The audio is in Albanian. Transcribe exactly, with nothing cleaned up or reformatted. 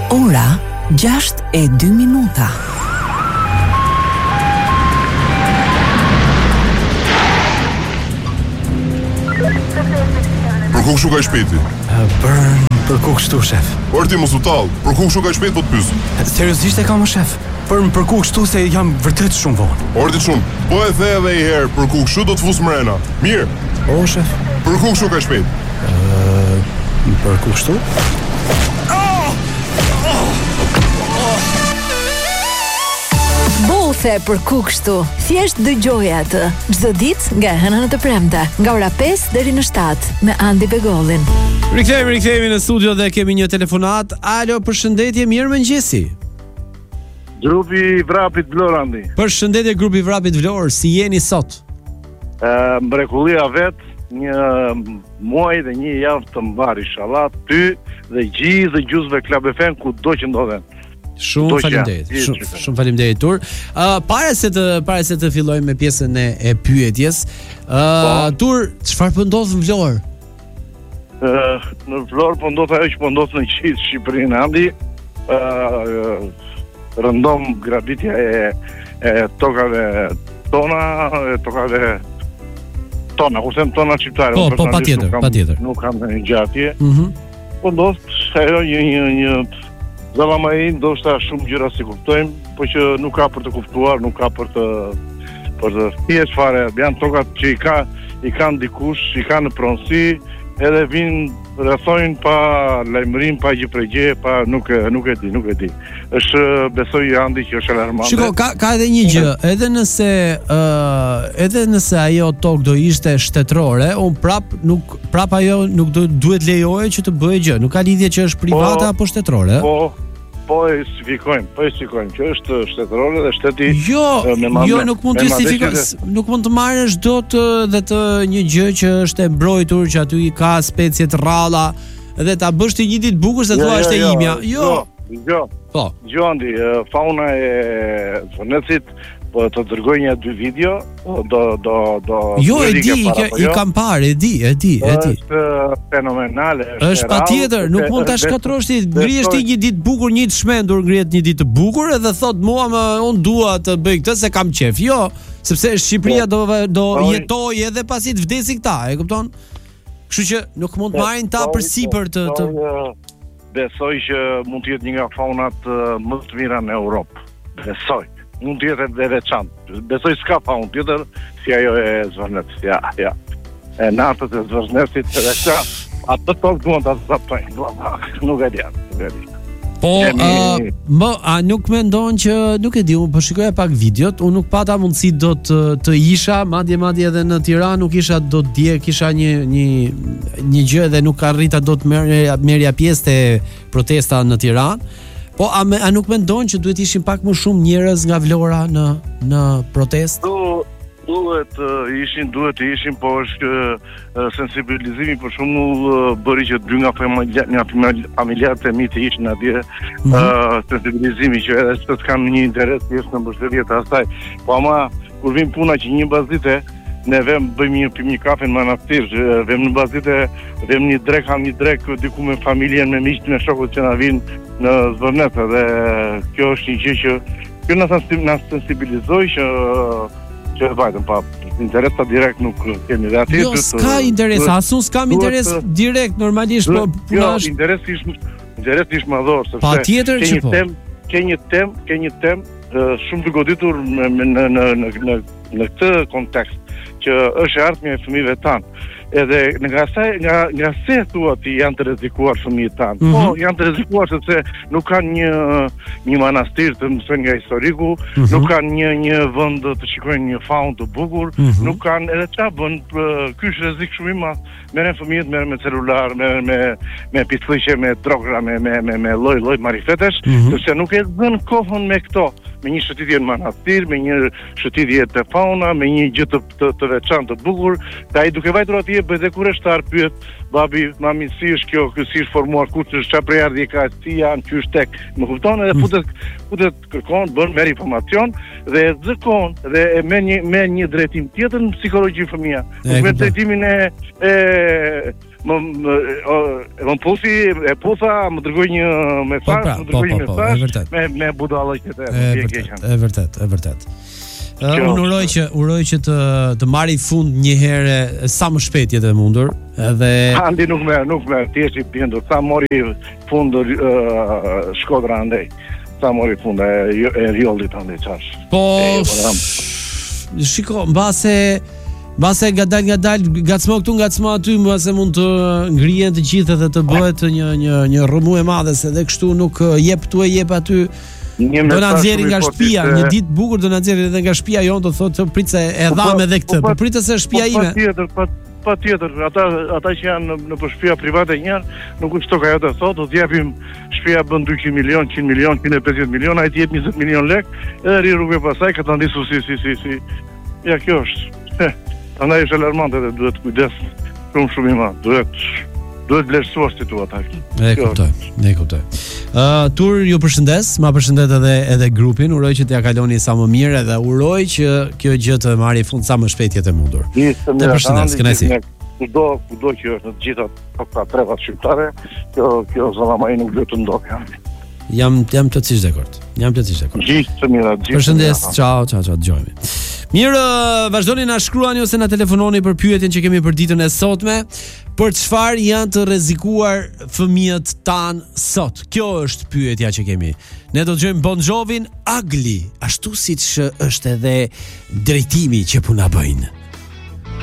Ora gjashtë e dy minuta. Për ku kështu ka shpejti? Për për ku kështu, shef? Por ti mos u tall, për ku kështu ka shpejt po të pyes? Seriozisht e kam, shef. Për për ku kështu se jam vërtet shumë vonë. Ordi shumë. Po e the edhe një herë, për ku kështu do të fus mrena. Mirë. Po, shef. Për ku kështu ka shpejt? Ë, për ku kështu? Bothe për ku kështu. Thjesht dëgjoje atë. Çdo ditë nga e hëna në të premte, nga ora pesë deri në shtatë me Andi Begollin. Rikthehemi, rikthehemi në studio dhe kemi një telefonat. Alo, përshëndetje, mirë mëngjesi. Grupi Vrapit Vlorë, Andi. Përshëndetje grupi Vrapit Vlorë, si jeni sot? Ë, mrekullia vet, një muaj dhe një javë të mbar inshallah, ty dhe gjithë dhe gjuzve Klab F M kudo që ndodhen. Shumë faleminderit. Shumë shumë faleminderit Tur. Ë uh, para se të para se të fillojmë me pjesën e, e pyetjes, ë uh, Tur, çfarë po ndodh në Vlorë? Ë uh, në Vlorë po ndodh ajo që po ndodh në gjithë Shqipërinë, Andi. Ë uh, rëndom grabitja e e tokave tona, e tokave tona, ku them tona shqiptare. Po, po patjetër, patjetër. Nuk kam një gjatje. Mhm. Po ndodh ajo një një një Zalla i ndoshta shumë gjëra si kuptojmë, po që nuk ka për të kuptuar, nuk ka për të për të thjesht fare, janë tokat që i ka i kanë dikush, i kanë në pronësi, edhe vinë rrethojnë pa lajmërim, pa gjë për gjë, pa nuk e nuk e di, nuk e di. Është besoj Andi që është alarmante. Shiko, ka ka edhe një gjë, edhe nëse ë uh, edhe nëse ajo tokë do ishte shtetërore, un prap nuk prap ajo nuk do duhet lejoje që të bëjë gjë. Nuk ka lidhje që është private po, apo shtetërore. Po, po e justifikojmë, po e justifikojmë që është shtetërore dhe shteti Jo, me ma, jo nuk mund të justifikosh, nuk mund të marrësh dot dhe të një gjë që është e mbrojtur, që aty ka specie të rralla dhe ta bësh ti një ditë bukur se thua është e imja. Jo. Jo. Po. Jo, Andi, fauna e Zvërnecit po të dërgoj një dy video, do do do Jo, e di, i kam parë, e di, e di, e di. Është fenomenale, është. Është patjetër, nuk mund ta shkatrosh ti, ngrihesh ti një ditë bukur, një të shmendur, ngrihet një ditë të bukur edhe thot mua më un dua të bëj këtë se kam qef. Jo, sepse Shqipëria do do jetojë edhe pasi të vdesin këta, e kupton? Kështu që nuk mund të marrin ta përsipër të të besoj që mund të jetë një nga faunat më të mira në Europë. Besoj. Mund të jetë edhe veçantë. Besoj s'ka faun tjetër si ajo e Zvërnecit. Ja, ja. E natët e Zvërnecit edhe këta, atë tokë duan ta zaptojnë. Nuk e di, nuk e di. Po, uh, më, a nuk mendon që, nuk e di, unë përshikoja pak videot, unë nuk pata mundësi do të, të isha, madje madje edhe në Tiranë nuk isha do të dje, kisha një, një, një gjë dhe nuk arrita do të merja, merja pjesë të protesta në Tiranë. Po, a, me, a nuk mendon që duhet ishin pak më shumë njerëz nga Vlora në, në protest? Du, duhet uh, ishin, duhet ishin, po është uh, sensibilizimi për shumë uh, bëri që dy nga familjarët e mi të ishin atje, mm-hmm. uh, sensibilizimi që edhe që të kanë një interes të jeshtë në mbështetje të asaj. Po ama, kur vim puna që një bazite, ne vem bëjmë një pim një kafe në manastir, vem në bazite, vem një drek, ham një drek diku me familjen, me miqt, me shokët që na vinë në Zvërnet, dhe kjo është një gjë që kjo na sensibilizoi që që vajtëm pa interesa direkt nuk kemi dhe aty. Jo, s'ka interes, asun s'kam interes direkt normalisht, po jo, interes ish interes ish madhor, sepse patjetër që po. Ke një tem, ke një tem shumë të goditur në në në në në në këtë kontekst që është ardhmja e fëmijëve tanë. Edhe nga sa nga nga se thua ti janë të rrezikuar fëmijët tanë. Mm-hmm. Po janë të rrezikuar sepse nuk kanë një një manastir të mësojnë nga historiku, mm-hmm. nuk kanë një një vend të shikojnë një faunë të bukur, mm-hmm. nuk kanë edhe çfarë bën, ky është rrezik shumë i madh. Merren fëmijët merren me celular, merren me me pislliqe, me droga, me me me me lloj-lloj marifetesh, mm-hmm. sepse nuk e bën kohën me këto. Me një shëtitje në manastir, me një shëtitje të fauna, me një gjë të, të, të veçantë të bukur, dhe ai duke vajtur atje bëhet dhe kureshtar pyet, babi, mami, si është kjo, ky si është formuar, kush është, çfarë prejardhje ka, si janë, qysh tek, më kupton, edhe futet futet kërkon, bën merr informacion dhe e zëkon dhe e merr një me një drejtim tjetër në psikologji fëmia. Me drejtimin e e më më, më pusi, e pusa, më dërgoj një mesazh, pra, më dërgoj një po, po, po, e mesazh vërtet. me me budalla që të E vërtet, e vërtet, e vërtet. Uh, unë uroj që uroj që të të marrë fund një herë sa më shpejt jetë e mundur, edhe Andi nuk më nuk më thjesht i bindur, sa mori fund uh, Shkodra andej. Sa mori fund e e rjollit andej çash. po E, po, shiko, mbase mbase ngadal ngadal gacmo këtu ngacmo aty, mbase mund të ngrihen të gjithë dhe të bëhet një një një rrëmu e madhe, se edhe kështu nuk uh, jep tu e jep aty. Një Do na mesazh nxjerrin shumë nga i shtëpia, fortë një se- ditë bukur do na nxjerrin edhe nga shtëpia jon, do thotë prit se e Po, dham po, edhe këtë, po, po pritet se shtëpia po, ime. Patjetër, pa patjetër, ata ata që janë në, në për shtëpia private njëherë, nuk është toka ajo të thotë, do të japim shtëpia bën dyqind milion, qind milion, njëqind e pesëdhjetë milion, ai të jep njëzet milion lek, edhe ri rrugë pasaj ka ta ndisu si si si si. Ja, kjo është. Prandaj është alarmante dhe duhet kujdes shumë shumë i madh. Duhet duhet vlerësuar situata. E kuptoj, e kuptoj. Ë uh, Tur ju përshëndes, ma përshëndet edhe edhe grupin, uroj që t'ja kaloni sa më mirë dhe uroj që kjo gjë të marrë fund sa më shpejt jetë e mundur. Të përshëndes, kënaqësi. Kudo kudo që është në të gjitha toka trevat shqiptare, kjo kjo zallamai nuk duhet të ndodhë. Jam jam plotësisht dakord. Jam plotësisht dakord. Gjithë të mira, gjithë. Përshëndes, ciao, ciao, ciao, dëgjojmë. Mirë, vazhdoni na shkruani ose na telefononi për pyetjen që kemi për ditën e sotme. Për çfarë janë të rrezikuar fëmijët tan sot? Kjo është pyetja që kemi. Ne do të dëgjojmë Bon Jovin Ugly, ashtu siç është edhe drejtimi që puna bëjnë.